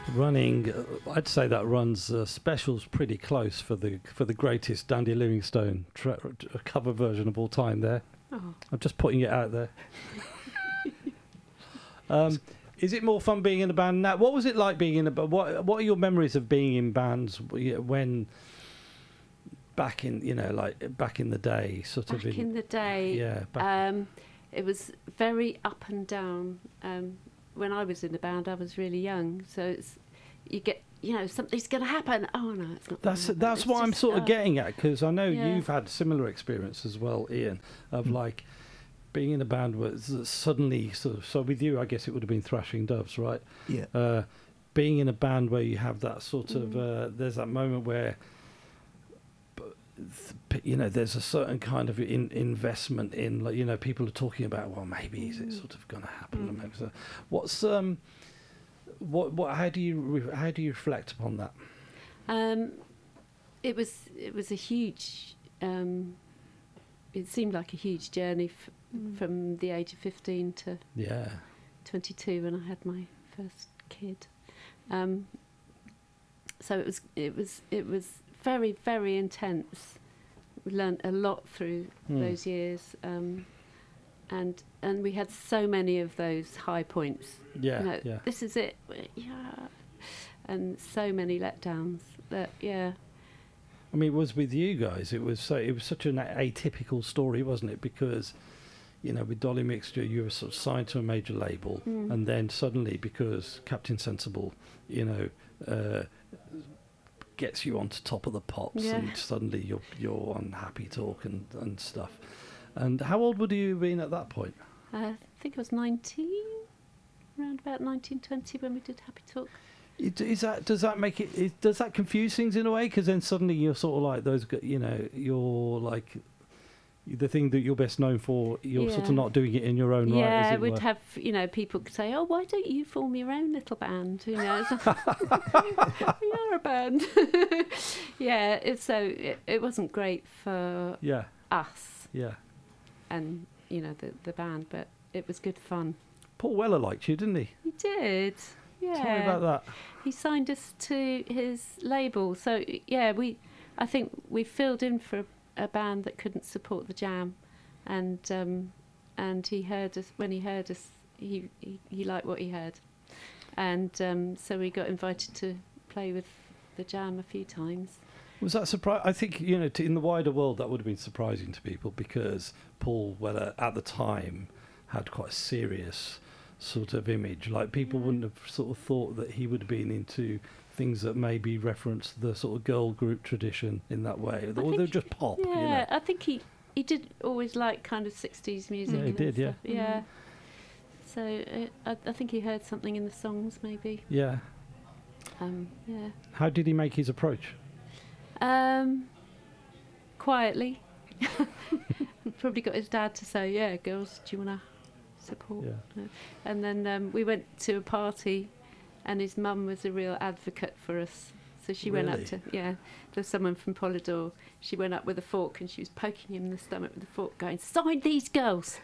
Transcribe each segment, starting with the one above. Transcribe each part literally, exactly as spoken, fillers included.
running, uh, I'd say that runs uh, specials pretty close for the for the greatest Dandy Livingstone tra- uh, cover version of all time. There, Oh. I'm just putting it out there. um, is it more fun being in a band now? What was it like being in a band? What What are your memories of being in bands when back in you know like back in the day, sort Back of in, in the day, yeah. Back, um, it was very up and down. Um, when I was in the band, I was really young, so it's you get you know something's going to happen. Oh no, it's not. That's gonna that's it's what I'm just, sort of uh, getting at, because I know yeah. you've had similar experience as well, Ian, of Mm. like being in a band where it's suddenly sort of. So with you, I guess it would have been Thrashing Doves, right? Yeah. Uh, being in a band where you have that sort of Mm. uh, there's that moment where you know there's a certain kind of in, investment in, like, you know, people are talking about, well, maybe is it Mm. sort of going to happen? Mm. And maybe so. What's um what what how do you re- how do you reflect upon that? Um, it was it was a huge. Um, it seemed like a huge journey f- Mm. from the age of fifteen to Yeah. twenty-two when I had my first kid. Um, so it was it was it was very very intense. We learnt a lot through Mm. those years, um, and and we had so many of those high points. Yeah, You know, yeah. This is it. Yeah, and so many letdowns. That yeah. I mean, it was with you guys. It was so. It was such an atypical story, wasn't it? Because, you know, with Dolly Mixture, you were sort of signed to a major label, Mm. and then suddenly, because Captain Sensible, you know, uh, gets you onto Top of the Pops, Yeah. and suddenly you're you're on Happy Talk and and stuff. And how old would you have been at that point? I think I was nineteen, around about nineteen, twenty when we did Happy Talk. It- Is that does that make it? Is, does that confuse things in a way? Because then suddenly you're sort of like those, g- you know, you're like the thing that you're best known for. You're sort Yeah. of not doing it in your own right. Yeah, as it we'd were. have, you know, people could say, oh, why don't you form your own little band? You know, it's like, we are a band. yeah, it's, so it, it wasn't great for Yeah, us yeah. and, you know, the, the band, but it was good fun. Paul Weller liked you, didn't he? He did. Yeah. Tell me about that. He signed us to his label. So, yeah, we, I think we filled in for a, a band that couldn't support the Jam. And um, and he heard us, when he heard us, he, he, he liked what he heard. And um, so we got invited to play with the Jam a few times. Was that surprise? I think, you know, to, in the wider world, that would have been surprising to people, because Paul Weller at the time had quite a serious sort of image. Like, people Yeah. wouldn't have sort of thought that he would have been into things that maybe reference the sort of girl group tradition in that way. Or think- they're just pop, yeah, you know. I think he, he did always like kind of sixties music. Yeah, he and did, yeah. stuff. Yeah. So uh, I, I think he heard something in the songs, maybe. Yeah. Um, yeah. How did he make his approach? Um, quietly. Probably got his dad to say, yeah, girls, do you want to support? Yeah. Uh, And then um, we went to a party and his mum was a real advocate for us. So she went Really? up to, yeah, there's someone from Polydor. She went up with a fork and she was poking him in the stomach with a fork going, sign these girls.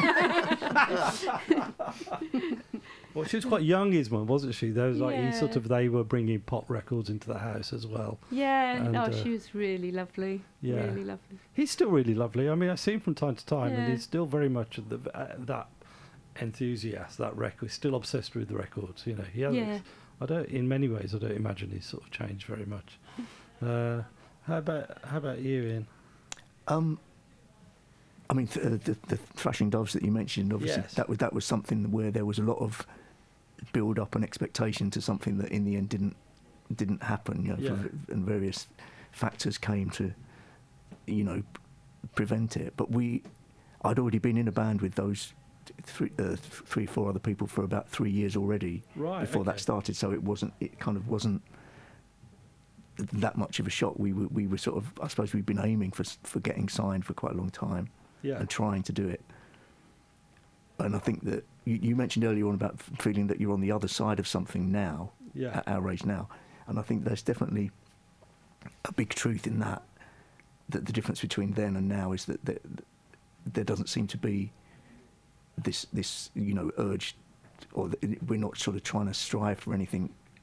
Well, she was quite young, his mum, wasn't she? There was like he sort Yeah. of they were bringing pop records into the house as well. Yeah, And, oh, uh, she was really lovely. Yeah. Really lovely. He's still really lovely. I mean, I see him from time to time, and Yeah. he's still very much the, uh, that enthusiast. That record, he's still obsessed with the records. You know, he hasn't. Yeah. I don't. In many ways, I don't imagine he's sort of changed very much. Uh, how about how about you, Ian? Um, I mean, th- uh, the, the Thrashing Doves that you mentioned, obviously, Yes. that was that was something where there was a lot of build up and expectation to something that in the end didn't didn't happen. You know, Yeah. for, and various factors came to, you know, prevent it. But we, I'd already been in a band with those three, uh, three, four other people for about three years already Right. before okay. that started. So it wasn't. It kind of wasn't that much of a shock. We were we were sort of. I suppose we'd been aiming for s- for getting signed for quite a long time. Yeah. And trying to do it. And I think that you, you mentioned earlier on about f- feeling that you're on the other side of something now, Yeah. at our age now. And I think there's definitely a big truth in that, that the difference between then and now is that there, there doesn't seem to be this, this you know, urge, or th- we're not sort of trying to strive for anything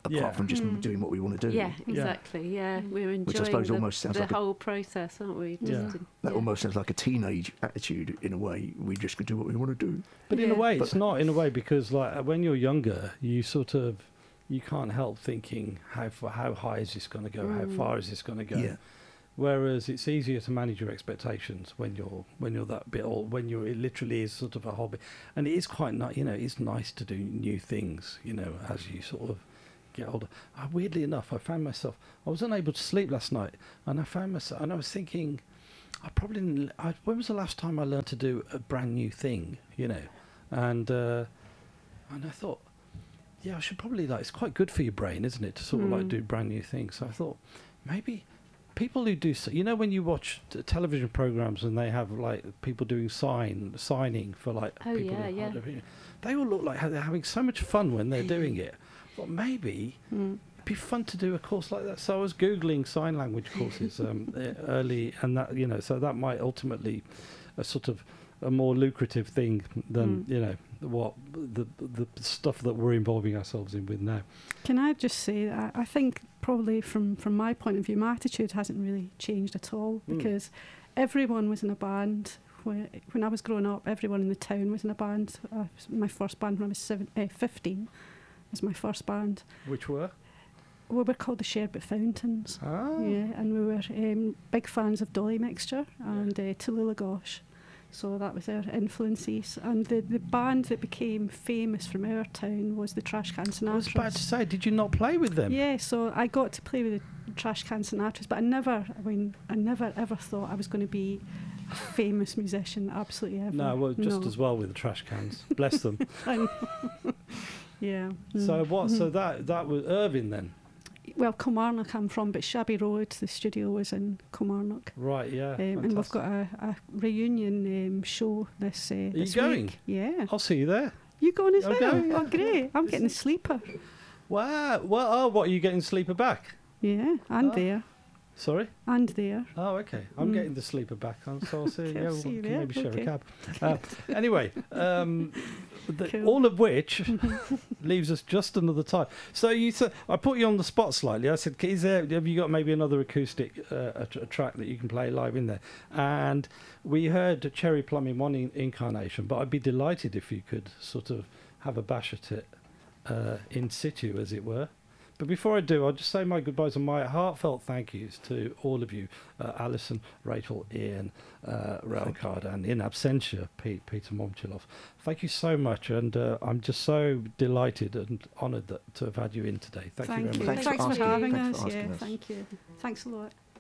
apart Yeah. from just Mm. doing what we want to do. Yeah, exactly. Yeah, we're enjoying Which I suppose the, almost sounds the like a- whole process, aren't we? Just Yeah. in- That yeah. almost sounds like a teenage attitude in a way. We just could do what we want to do. But in a Yeah. way, But- it's not in a way because like when you're younger, you sort of you can't help thinking how far, how high is this going to go? How Mm. far is this going to go? Yeah. Whereas it's easier to manage your expectations when you're when you're that bit old, when you're it literally is sort of a hobby, and it is quite nice. You know, it's nice to do new things. You know, as you sort of get older. Uh, weirdly enough, I found myself I was unable to sleep last night, and I found myself and I was thinking, I probably didn't, I, when was the last time I learned to do a brand new thing? You know, and uh, and I thought, yeah, I should probably like. It's quite good for your brain, isn't it, to sort of like Mm. do brand new things. So I thought maybe. People who do, s- you know, when you watch t- television programs and they have like people doing sign signing for like Oh, people, yeah, who yeah. hard of hearing, they all look like how they're having so much fun when they're doing it. But maybe Mm. it'd be fun to do a course like that. So I was googling sign language courses um, uh, early, and that you know, so that might ultimately a sort of a more lucrative thing than Mm. you know what the the stuff that we're involving ourselves in with now. Can I just say that I think probably from, from my point of view, my attitude hasn't really changed at all Mm. because everyone was in a band. When, when I was growing up, everyone in the town was in a band. Uh, my first band when I was seven, uh, fifteen was my first band. Which were We were called the Sherbet Fountains. ah Yeah, and we were um, big fans of Dolly Mixture and uh, Tallulah Gosh. So that was our influences. And the, the band that became famous from our town was the Trash Can Sinatras. I was about to say, did you not play with them? Yeah, so I got to play with the Trash Can Sinatras, but I never, I mean, I never ever thought I was going to be a famous musician, absolutely ever. No, well, just No. as well with the trash cans. Bless them. And- yeah. So mm. what? So Mhm. that that was Irvine then, Well, Kilmarnock I'm from, but Shabby Road, the studio was in Kilmarnock. right? Yeah. Um, and we've fantastic. got a, a reunion um, show this uh, you this going? week. Yeah. I'll see you there. You going as I'm well? going, yeah. Oh, great. I'm getting the sleeper. Wow. Well, oh, what are you getting sleeper back? Yeah, and Oh. there. Sorry. And there. Oh, okay. I'm Mm. getting the sleeper back on, so I'll see. Okay, yeah, I'll we see you can there. maybe share Okay. a cab. Uh, anyway, um, the, Cool. all of which leaves us just another time. So you said I put you on the spot slightly. I said, "Is there? Have you got maybe another acoustic uh, a, tr- a track that you can play live in there?" And we heard Cherry Plum in one in- incarnation, but I'd be delighted if you could sort of have a bash at it uh, in situ, as it were. But before I do, I'll just say my goodbyes and my heartfelt thank yous to all of you, uh, Alison, Rachel, Ian, uh, Railcard, and in absentia, Pete, Peter Momchilov. Thank you so much, and uh, I'm just so delighted and honoured that, to have had you in today. Thank, you very much. Thanks, Thanks for for asking. having Thanks us. for asking Yeah, us. thank you. Thanks a lot.